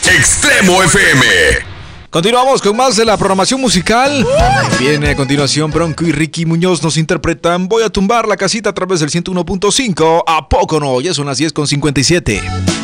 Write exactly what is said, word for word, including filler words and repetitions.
Extremo F M. Continuamos con más de la programación musical. Viene a continuación Bronco y Ricky Muñoz nos interpretan Voy a tumbar la casita a través del ciento uno punto cinco. ¿A poco no? Ya son las diez con cincuenta y siete.